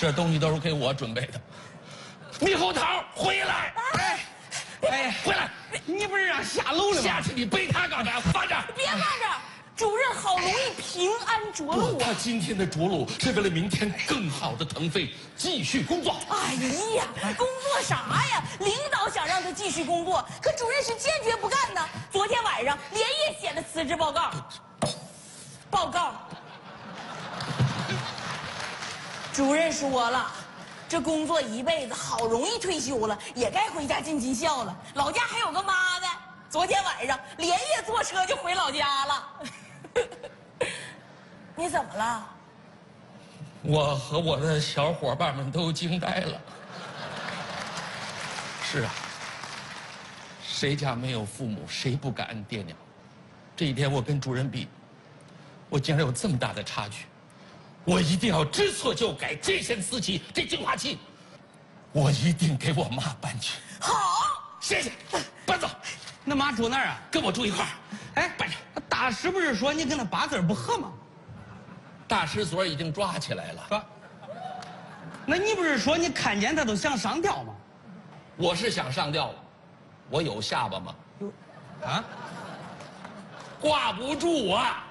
这东西都是给我准备的。猕猴桃，回来！ 哎， 回来！ 你不是让下楼了吗？ 下去你背他干啥？放这儿！ 别放这儿，主任好容易平安着陆啊！ 他今天的着陆是为了明天更好的腾飞，继续工作。 哎呀，工作啥呀？领导想让他继续工作，可主任是坚决不干的。昨天晚上连夜写的辞职报告。主任说了，这工作一辈子，好容易退休了，也该回家尽尽孝了。老家还有个妈的，昨天晚上连夜坐车就回老家了。你怎么了？ 我和我的小伙伴们都惊呆了。是啊，谁家没有父母，谁不感恩爹娘？这一天我跟主任比，我竟然有这么大的差距。我一定要知错就改，见贤思齐。这净化器，我一定给我妈搬去。 好， 谢谢，搬走。 那妈住哪儿啊？ 跟我住一块儿。 哎， 搬去。 大师不是说你跟他八字不合吗？ 大师所已经抓起来了。 说，那你不是说你看见他都想上吊吗？ 我是想上吊，我有下巴吗？ 啊？ 挂不住啊！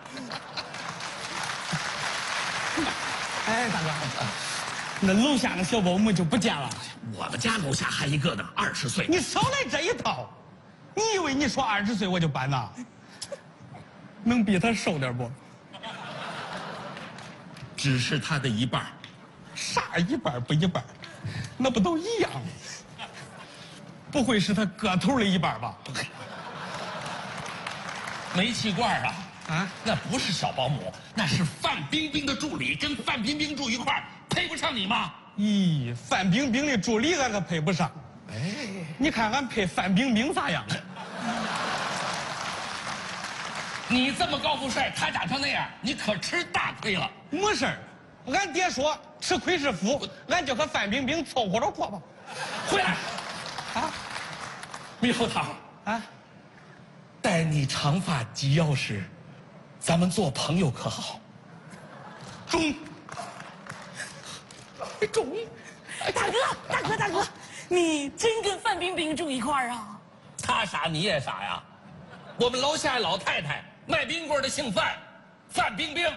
哎，大哥，那楼下那小保姆就不见了。 我们家楼下还一个呢，20岁。 你少来这一套！你以为你说20岁我就搬呐？能比他瘦点不？ 只是他的一半。 啥一半不一半？那不都一样吗？不会是他个头的一半吧？ 煤气罐啊！ 啊， 那不是小保姆，那是范冰冰的助理，跟范冰冰住一块儿，配不上你吗？ 咦，范冰冰的助理俺可配不上。哎，你看俺配范冰冰啥样？ 你这么高富帅，他长成那样，你可吃大亏了。 没事儿，俺爹说吃亏是福，俺就和范冰冰凑合着过吧。 回来， 啊， 猕猴桃啊， 待你长发及腰时，咱们做朋友可好？中。 大哥，你真跟范冰冰住一块儿啊？ 他傻你也傻呀！我们楼下老太太卖冰棍的姓范，范冰冰。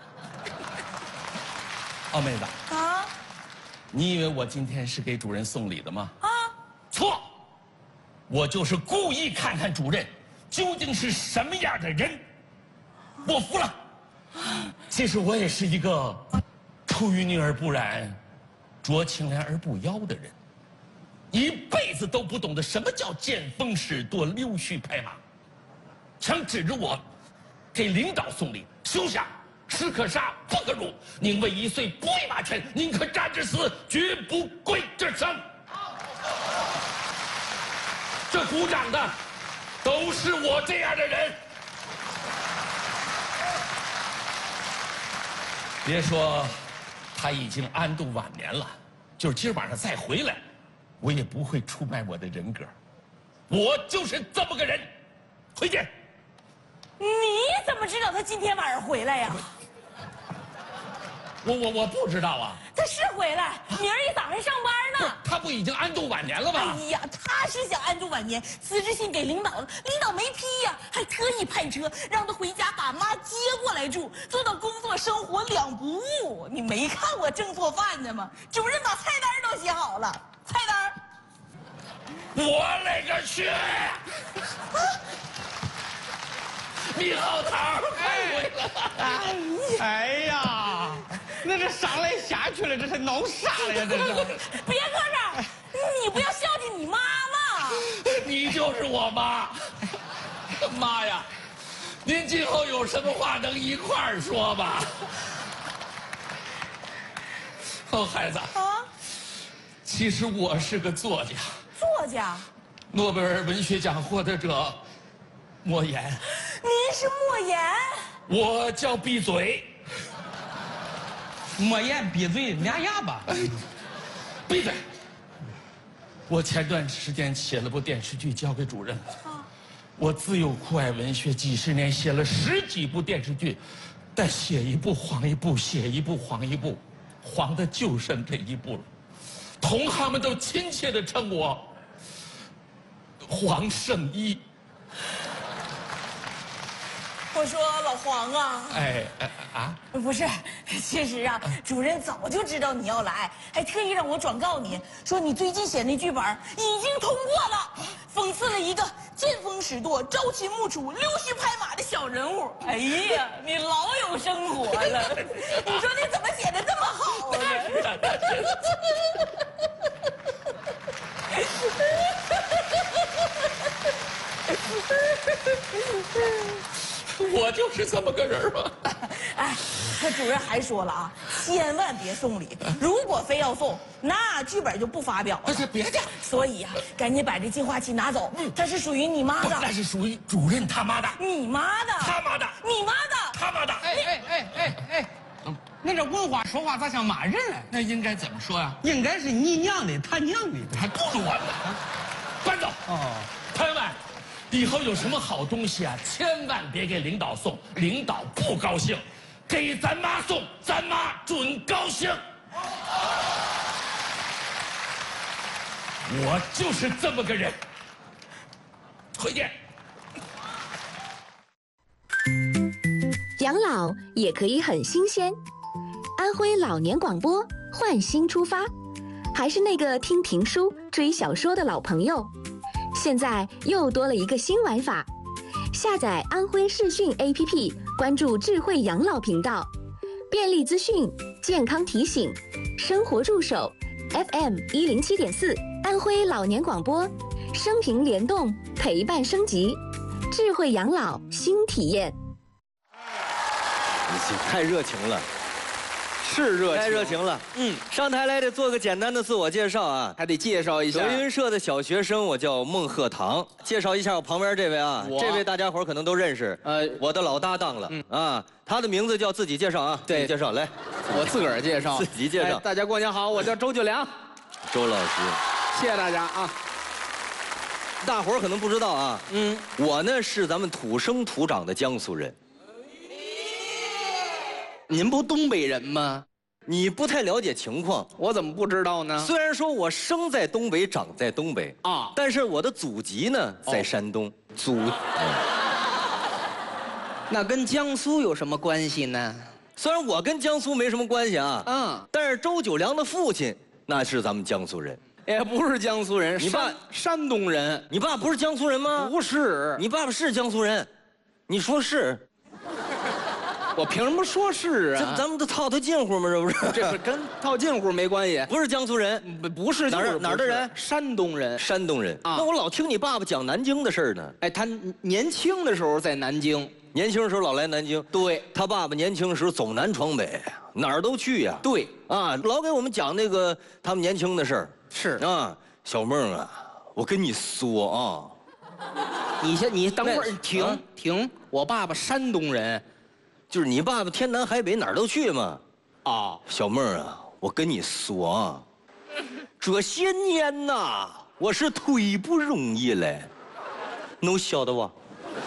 哦，妹子啊你以为我今天是给主任送礼的吗？ 啊！ 错，我就是故意看看主任究竟是什么样的人。我服了。其实我也是一个出淤泥而不染，濯清涟而不妖的人，一辈子都不懂得什么叫见风使舵、溜须拍马，想指着我给领导送礼，休想！士可杀，不可辱，宁为一岁，不为马犬，宁可战至死，绝不跪这生。这鼓掌的都是我这样的人。别说他已经安度晚年了，就是今儿晚上再回来，我也不会出卖我的人格。我就是这么个人。回见。 你怎么知道他今天晚上回来呀？ 我不知道啊。 他是回来，明儿一早上上班呢。 他不已经安度晚年了吗？ 哎呀，他是想安度晚年，辞职信给领导了，领导没批呀，还特意派车让他回家把妈接过来住，做到工作生活两不误。你没看我正做饭呢吗？主任把菜单都写好了，菜单。 我勒个去！猕猴桃快回来了！ 哎呀，那这上来下去了，这是弄啥了呀？这是！ 别搁这儿，你不要孝敬你妈妈。 你就是我妈。妈呀，您今后有什么话能一块儿说吧？哦，孩子啊， 其实我是个作家， 作家。 诺贝尔文学奖获得者莫言。 您是莫言？ 我叫闭嘴。 莫言闭嘴，俩哑巴。 闭嘴！我前段时间写了部电视剧交给主任了。我自幼酷爱文学，几十年写了10几部电视剧，但写一部黄一部，写一部黄一部， 黄的就剩这一步了，同行们都亲切地称我黄圣依。 我说老黄啊，不是，其实啊，主任早就知道你要来，还特意让我转告你说你最近写那剧本已经通过了，讽刺了一个见风使舵、朝秦暮楚、溜须拍马的小人物。哎呀，你老有生活了，你说你怎么写的这么好啊？ 我就是这么个人嘛。 哎，他主任还说了啊，千万别送礼，如果非要送，那剧本就不发表了。 不是别的， 所以呀，赶紧把这净化器拿走，它是属于你妈的。 那是属于主任他妈的。 你妈的。 他妈的。 你妈的。 他妈的。 哎，那这文化说话咋像骂人啊？ 那应该怎么说呀？ 应该是你娘的，他娘的， 还不如我呢。搬走。 哦， 朋友们，以后有什么好东西啊，千万别给领导送，领导不高兴。给咱妈送，咱妈准高兴。我就是这么个人。回见。 养老也可以很新鲜。安徽老年广播换新出发，还是那个听评书、追小说的老朋友。现在又多了一个新玩法，下载安徽视讯 APP， 关注智慧养老频道，便利资讯、健康提醒、生活助手 FM107.4， 安徽老年广播，生平联动，陪伴升级，智慧养老新体验。 你太热情了。 是热情， 太热情了。上台来得做个简单的自我介绍啊， 还得介绍一下。 德云社的小学生，我叫孟鹤堂。介绍一下我旁边这位啊，这位大家伙可能都认识，我的老搭档了啊。他的名字叫自己介绍啊，对，介绍来， 我自个儿介绍， 自己介绍。 大家过年好，我叫周九良， 周老师， 谢谢大家啊。 大伙儿可能不知道啊，我呢是咱们土生土长的江苏人。 您不东北人吗？ 你不太了解情况， 我怎么不知道呢？ 虽然说我生在东北，长在东北啊，但是我的祖籍呢在山东。 那跟江苏有什么关系呢？ 虽然我跟江苏没什么关系啊，但是周九良的父亲那是咱们江苏人。 也不是江苏人， 你爸山东人。 你爸不是江苏人吗？ 不是， 你爸爸是江苏人，你说是。 我凭什么说是啊？ 咱们都套近乎吗？这不是？ 这是跟套近乎没关系。 不是江苏人， 不是哪儿的人？ 山东人。 山东人啊。那我老听你爸爸讲南京的事儿呢。 哎，他年轻的时候在南京， 年轻的时候老来南京。 对， 他爸爸年轻时候走南闯北，哪儿都去呀。 对啊，老给我们讲那个他们年轻的事儿。 是啊，小孟啊，我跟你说啊， 你等会儿停，我爸爸山东人。 就是你爸爸天南海北哪儿都去嘛， 啊， 小妹儿啊，我跟你说啊，这些年呐，我是忒不容易了，能晓得吧？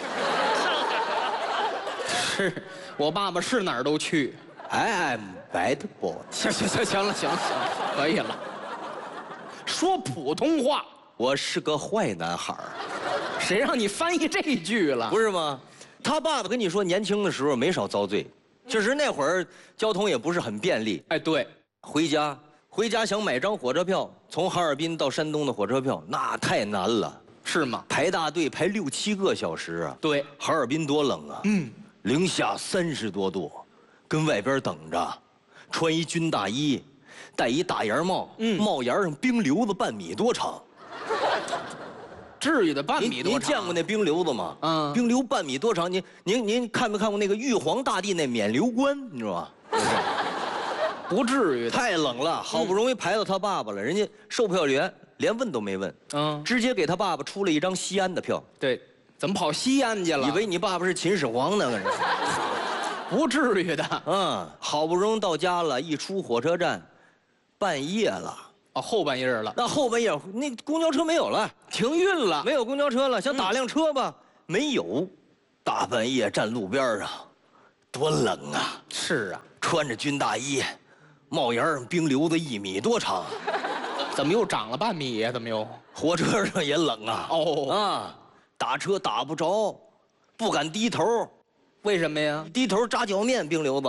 是我爸爸是哪儿都去 ，I am bad boy。 行了，可以了。说普通话， 我是个坏男孩儿。 谁让你翻译这句了？ 不是吗？他爸爸跟你说，年轻的时候没少遭罪，确实那会儿交通也不是很便利。 哎，对， 回家想买张火车票，从哈尔滨到山东的火车票那太难了， 是吗？ 排大队排6、7个小时啊。 对， 哈尔滨多冷啊，零下30多度，跟外边等着，穿一军大衣，戴一大檐帽，帽檐上冰瘤子半米多长。 至于的半米多长？ 您见过那冰瘤子吗？冰瘤半米多长？您看没看过那个玉皇大帝那冕旒冠？你知道吗？ 不至于， 太冷了，好不容易排到他爸爸了，人家售票员连问都没问，直接给他爸爸出了一张西安的票。 对，怎么跑西安去了？ 以为你爸爸是秦始皇呢？ 不至于的。 好不容易到家了，一出火车站，半夜了。 哦，后半夜了。 那后半夜那公交车没有了， 停运了， 没有公交车了。想打辆车吧，没有。大半夜站路边上，多冷啊！ 是啊， 穿着军大衣， 冒烟儿冰溜子1米多长， 怎么又长了半米呀？怎么又？ 火车上也冷啊。 哦啊，打车打不着，不敢低头， 为什么呀？ 低头炸酱面冰溜子。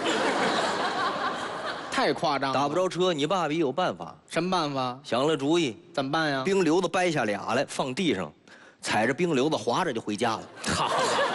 太夸张了。 打不着车，你爸比有办法， 什么办法？ 想了主意， 怎么办呀？ 冰溜子掰下俩来放地上，踩着冰溜子滑着就回家了。 好，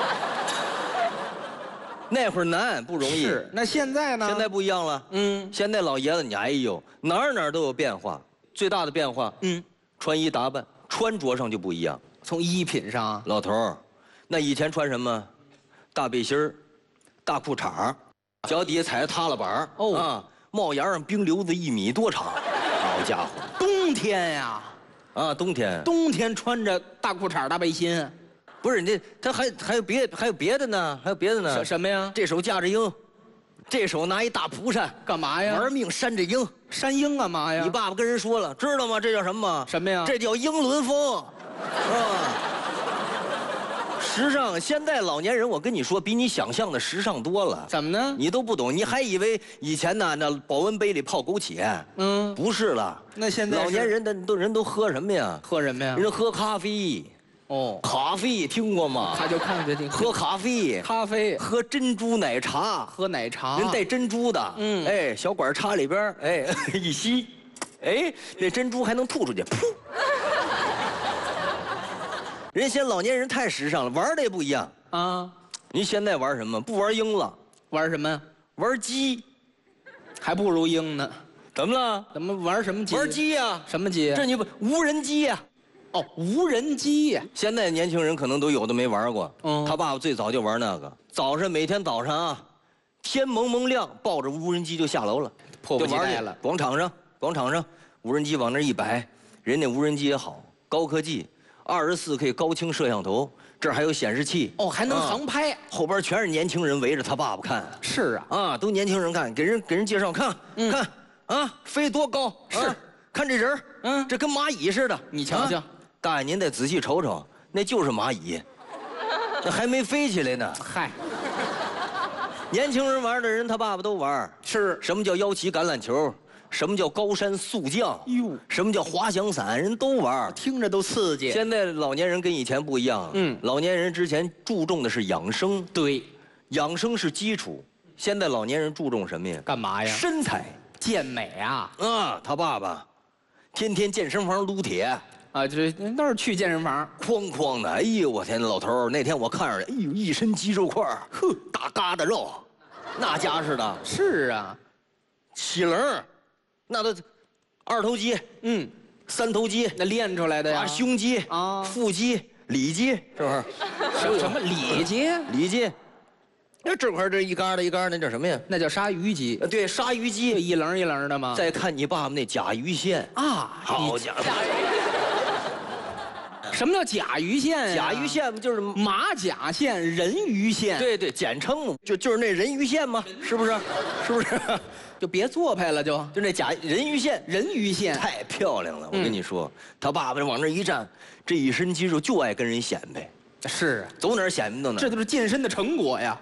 那会儿难不容易， 是。那现在呢？ 现在不一样了。现在老爷子你哎呦，哪儿都有变化。最大的变化，穿衣打扮，穿着上就不一样。 从衣品上啊， 老头儿，那以前穿什么？大背心儿，大裤衩儿，脚底下踩着踏拉板儿。 哦啊，帽檐上冰溜子1米多长。好家伙， 冬天呀， 啊，冬天冬天穿着大裤衩、大背心， 不是你，他还有别的呢，还有别的呢。 什么呀？ 这手架着鹰，这手拿一大蒲扇， 干嘛呀？ 玩命扇着鹰。 山鹰干嘛呀？ 你爸爸跟人说了，知道吗？这叫什么？ 什么呀？ 这叫英伦风，啊。时尚，现在老年人，我跟你说，比你想象的时尚多了。 怎么呢？ 你都不懂，你还以为以前呢那保温杯里泡枸杞，不是了。 那现在老年人人都喝什么呀？ 喝什么呀？ 人喝咖啡。 哦， 咖啡听过吗？ 他就看着听喝咖啡，喝珍珠奶茶， 喝奶茶， 人带珍珠的，哎，小管插里边，哎，一吸，哎，那珍珠还能吐出去，噗。人现在老年人太时尚了，玩的也不一样啊。 您现在玩什么？不玩鹰了， 玩什么呀？ 玩鸡， 还不如鹰呢。 怎么了？ 怎么玩什么鸡？ 玩鸡呀？ 什么鸡？ 这你不无人机呀？ 哦，无人机呀！ 现在年轻人可能都有的没玩过。他爸爸最早就玩那个，每天早上啊，天蒙蒙亮，抱着无人机就下楼了， 迫不及待了。 广场上，无人机往那一摆，人家无人机也好，高科技，24K 高清摄像头，这儿还有显示器。 哦，还能航拍。 后边全是年轻人围着他爸爸看。 是啊， 都年轻人看，给人介绍，看，看啊，飞多高？ 是， 看这人，这跟蚂蚁似的。 你瞧瞧。 大爷，您得仔细瞅瞅，那就是蚂蚁，那还没飞起来呢。 嗨， 年轻人玩的人，他爸爸都玩。 是什么叫腰旗橄榄球？什么叫高山速降？ 哟， 什么叫滑翔伞？人都玩， 听着都刺激。 现在老年人跟以前不一样。老年人之前注重的是养生， 对， 养生是基础。现在老年人注重什么呀？ 干嘛呀？ 身材健美啊！ 他爸爸天天健身房撸铁。 这都是去健身房， 哐哐的。哎呦，我天，老头儿，那天我看着，哎呦，一身肌肉块儿，大疙瘩肉，那家似的。 是啊， 起棱，那都2头肌，3头肌， 那练出来的呀。 胸肌啊，腹肌、里肌，是不是？ 什么里肌？ 里肌。那这块这一疙瘩一疙瘩，那叫什么呀？ 那叫鲨鱼肌。 对，鲨鱼肌， 一棱一棱的吗？ 再看你爸爸那甲鱼线啊， 好家伙！ 什么叫甲鱼线呀？ 甲鱼线不就是马甲线、人鱼线？ 对对，简称就是那人鱼线吗？是不是？是不是？ 就别做派了，就那人鱼线， 人鱼线太漂亮了。我跟你说，他爸爸往那一站，这一身肌肉就爱跟人显摆。 是， 走哪儿显摆到哪儿。 这都是健身的成果呀。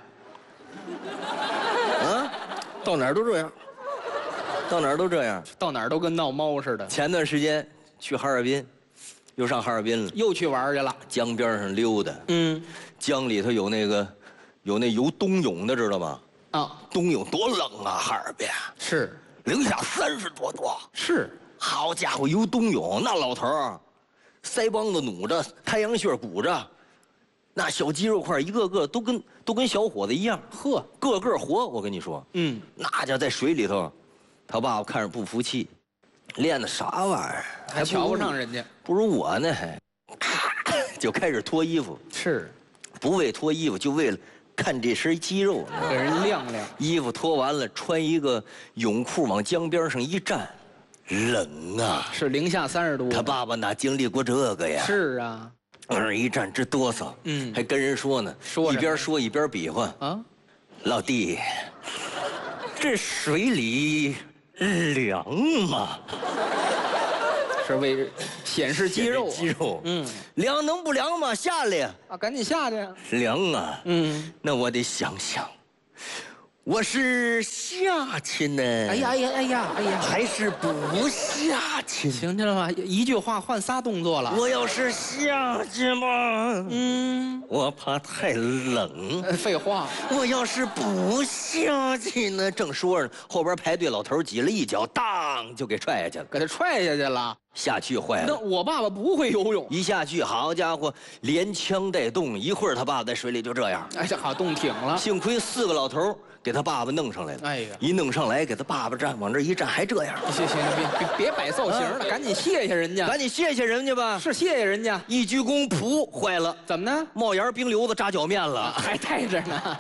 到哪儿都这样，到哪儿都这样， 到哪儿都跟闹猫似的。 前段时间去哈尔滨。又上哈尔滨了， 又去玩去了。 江边上溜达，江里头有那游冬泳的，知道吗？冬泳多冷啊，哈尔滨是零下30多度。 是， 好家伙，游冬泳那老头儿，腮帮子努着，太阳穴鼓着，那小肌肉块一个个都跟小伙子一样，个个活。我跟你说，那家在水里头，他爸爸看着不服气。练的啥玩意儿？ 还瞧不上人家， 不如我呢，还就开始脱衣服。 是， 不为脱衣服，就为了看这身肌肉， 给人亮亮。 衣服脱完了，穿一个泳裤往江边上一站，冷啊！ 是零下30度。 他爸爸哪经历过这个呀？ 是啊， 往那一站直哆嗦，还跟人说呢，一边说一边比划啊，老弟，这水里。凉吗？ 是为显示肌肉。 肌肉，凉能不凉吗？下来呀！ 赶紧下去。 凉啊，那我得想想， 我是下去呢？ 哎呀， 还是不下去？ 行去了吧？一句话换仨动作了。 我要是下去嘛，我怕太冷。 废话。 我要是不下去呢？正说着，后边排队老头挤了一脚，当就给踹下去了， 给他踹下去了。 下去坏那了。 我爸爸不会游泳， 一下去，好家伙，连呛带冻，一会儿他爸爸在水里就这样。 哎，这好冻挺了。 幸亏4个老头给他爸爸弄上来了。 哎呀， 一弄上来，给他爸爸往这一站，还这样。 行，别摆造型了，赶紧谢谢人家。 赶紧谢谢人家吧。 是谢谢人家。 一鞠躬，噗，坏了， 怎么呢？ 冒烟冰溜子炸脚面了， 还带着呢。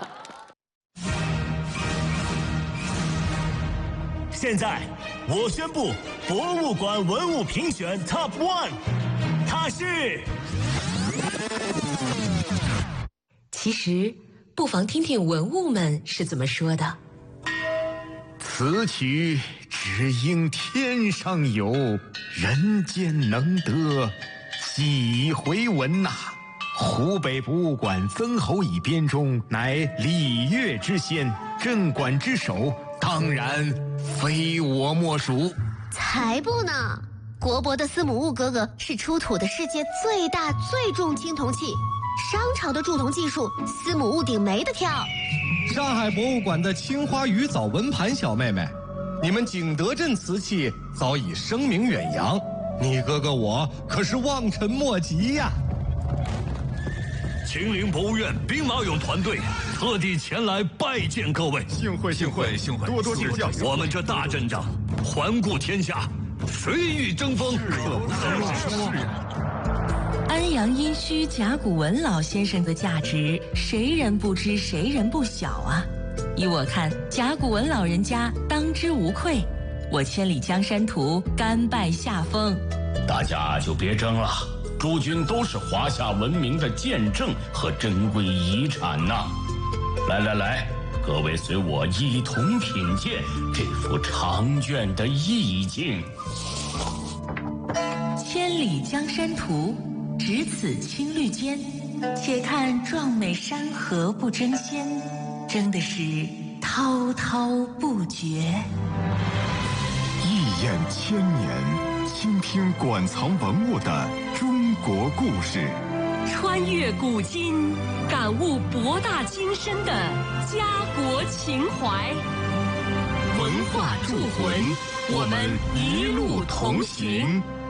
现在，我宣布博物馆文物评选 Top 1， 它是。 其实，不妨听听文物们是怎么说的。 此曲只应天上有，人间能得几回闻呐！湖北博物馆曾侯乙编钟，乃礼乐之先，镇馆之首，当然非我莫属。 才不呢！国博的司母戊哥哥是出土的世界最大最重青铜器，商朝的铸铜技术，司母戊鼎没得挑。 上海博物馆的青花鱼藻纹盘小妹妹，你们景德镇瓷器早已声名远扬，你哥哥我可是望尘莫及呀！ 秦岭博物院兵马俑团队特地前来拜见各位， 幸会，多多指教。 我们这大阵仗，环顾天下，谁与争锋？ 安阳殷墟甲骨文老先生的价值，谁人不知，谁人不晓啊！依我看，甲骨文老人家当之无愧。我千里江山图，甘拜下风。 大家就别争了，诸君都是华夏文明的见证和珍贵遗产呐！来，各位随我一同品鉴这幅长卷的意境。 千里江山图，只此青绿间，且看壮美山河不争先，争的是滔滔不绝。 一眼千年，倾听馆藏文物的中国故事， 穿越古今，感悟博大精深的家国情怀。文化铸魂，我们一路同行。